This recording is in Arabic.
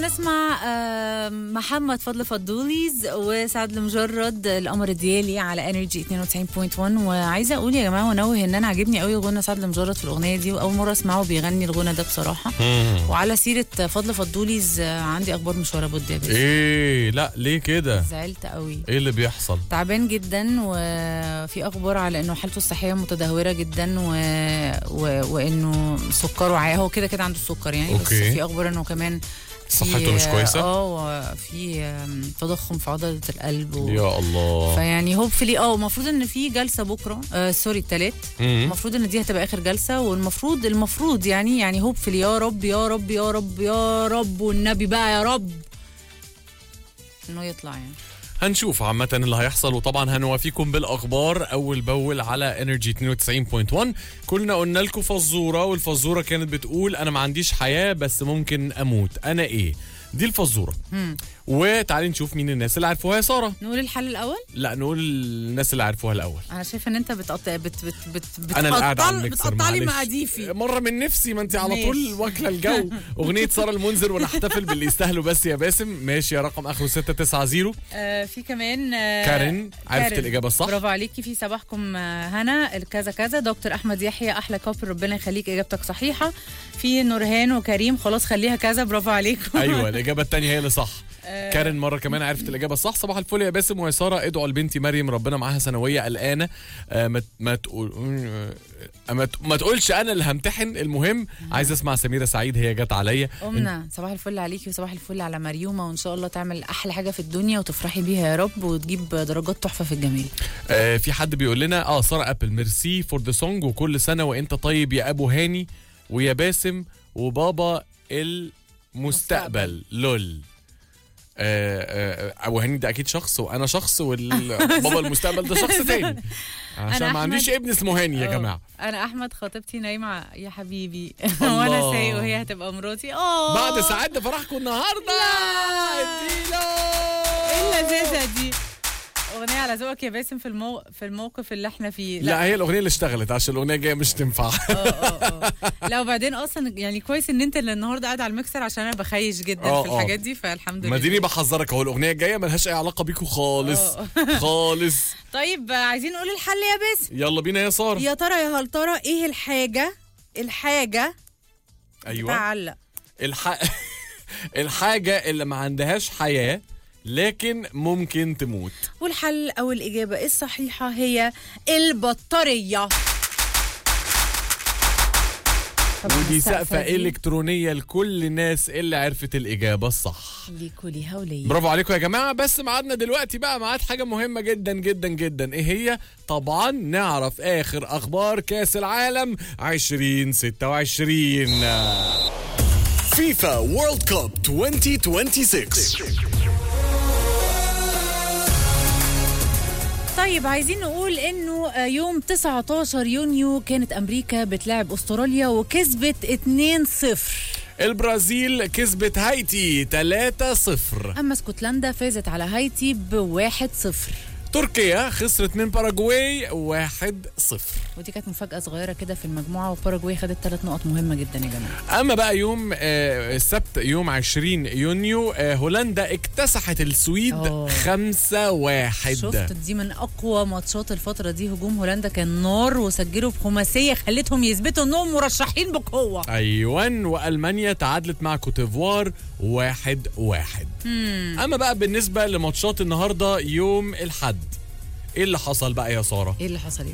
نسمع محمد فضل فضوليز وسعد المجرد القمر الديالي على انرجي 92.1. وعايزه اقول يا جماعه ونوه ان انا عاجبني قوي غنى سعد المجرد في الاغنيه دي، واول مره اسمعه بيغني الغنى ده بصراحه. وعلى سيره فضل فضوليز عندي اخبار مش ورا بد يا بيه. ايه لا ليه كده؟ زعلت قوي. ايه اللي بيحصل؟ تعبان جدا، وفي اخبار على انه حالته الصحيه متدهوره جدا وانه سكره عالي. هو كده كده عنده السكر يعني. أوكي. بس في اخبار انه كمان صحته مش كويسه. وفي تضخم في عضله القلب يا الله. فيعني هوبفلي المفروض ان في جلسه بكره الثلاث. المفروض ان دي هتبقى اخر جلسه، والمفروض يعني هوبفلي يا رب يا رب يا رب يا رب والنبي بقى يا رب انه يطلع يعني. هنشوف عامة اللي هيحصل، وطبعا هنوافيكم بالاخبار اول باول على انرجي 92.1. كلنا قلنا لكم فزوره، والفزوره كانت بتقول انا ما عنديش حياه بس ممكن اموت، انا ايه؟ دي الفزوره. وتعالي نشوف مين الناس اللي عرفوها يا ساره. نقول الحل الاول؟ لا نقول الناس اللي عرفوها الاول. انا شايفه ان انت انا اللي قاعد على المكسر، بتقطع لي مقاديفي مره من نفسي، ما انت على طول واكله الجو. اغنيه ساره المنذر ونحتفل باللي يستاهلوا بس يا باسم. ماشي يا رقم اخره 690. في كمان كارين عرفت الاجابه الصح، برافو عليكي. في صباحكم هنا الكذا كذا. دكتور احمد يحيى احلى كابل ربنا يخليك، اجابتك صحيحه. في نورهان وكريم خلاص خليها كذا، برافو عليكم. ايوه الاجابه الثانيه هي اللي صح. كارين مره كمان عرفت الاجابه الصح. صباح الفل يا باسم ويا ساره، ادعوا لبنتي مريم ربنا معاها ثانويه قلقانه. ما تقولش انا اللي همتحن. المهم عايز اسمع سميره سعيد، هي جت عليا. امنا صباح الفل عليكي وصباح الفل على مريومه، وان شاء الله تعمل احلى حاجه في الدنيا وتفرحي بيها يا رب وتجيب درجات تحفه في الجمال. في حد بيقول لنا ساره ابل ميرسي فور ذا سونج، وكل سنه وانت طيب يا ابو هاني ويا باسم وبابا المستقبل لول. ابو هاني ده اكيد شخص وانا شخص، والبابا المستقبل ده شخص تاني، عشان ما عنديش ابن اسمه هاني يا جماعه. انا احمد خطيبتي نايمه يا حبيبي وانا سايق وهي هتبقى مراتي. بعد ساعات فرحكم النهارده. اديله ايه اللذاذه دي. اغنيه على ذوقك يا باسم في الموقف اللي احنا فيه. لا هي الاغنيه اللي اشتغلت، عشان الاغنيه الجايه مش تنفع. لا وبعدين اصلا يعني كويس ان انت اللي النهارده قاعد على المكسر، عشان انا بخيش جدا في الحاجات دي، فالحمد لله. مديني بحذرك اهو، الاغنيه الجايه ملهاش اي علاقه بيكوا خالص. خالص. طيب عايزين نقول الحل يا باسم. يلا بينا يا ساره. يا ترى يا هل ترى ايه الحاجه ايوه تعلق الحاجه اللي ما عندهاش حياه لكن ممكن تموت. والحل او الاجابه الصحيحه هي البطاريه. ودي سقفة إلكترونية لكل الناس اللي عرفت الإجابة الصح. ليكوا ليها وليا. برافو عليكم يا جماعة. بس معادنا دلوقتي بقى ميعاد حاجة مهمة جدا جدا جدا. إيه هي؟ طبعا نعرف آخر أخبار كأس العالم 2026. فيفا وورلد كوب 2026. طيب عايزين نقول انه يوم 19 يونيو كانت امريكا بتلعب استراليا وكسبت 2-0. البرازيل كسبت هايتي 3-0. اما اسكتلندا فازت على هايتي ب1-0. تركيا خسرت من باراجواي 1-0. ودي كانت مفاجأة صغيرة كده في المجموعة، وباراجواي خدت 3 نقط مهمة جدا يا جماعة. أما بقى يوم السبت يوم 20 يونيو هولندا اكتسحت السويد 5-1. شفت دي من أقوى ماتشات الفترة دي. هجوم هولندا كان نار، وسجلوا بخماسية خلتهم يثبتوا أنهم مرشحين بقوة. أيوان. وألمانيا تعادلت مع كوتيفوار 1-1. أما بقى بالنسبة لماتشات النهاردة يوم الحد، ايه اللي حصل بقى يا ساره؟ ايه اللي حصل؟